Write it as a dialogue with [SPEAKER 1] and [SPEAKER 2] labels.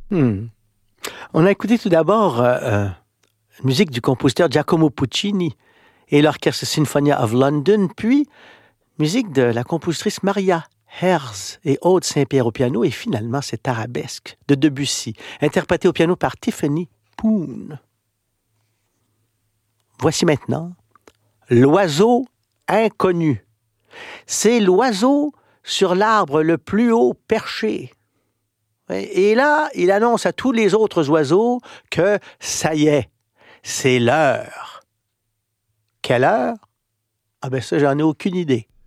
[SPEAKER 1] Hmm. On a écouté tout d'abord musique du compositeur Giacomo Puccini et l'Orchestre Sinfonia of London, puis musique de la compositrice Maria Herz et Aude Saint-Pierre au piano, et finalement cette arabesque de Debussy, interprétée au piano par Tiffany Poon. Voici maintenant l'oiseau inconnu. C'est l'oiseau sur l'arbre le plus haut perché. Et là, il annonce à tous les autres oiseaux que ça y est, c'est l'heure. Quelle heure? Ah ben ça, j'en ai aucune idée.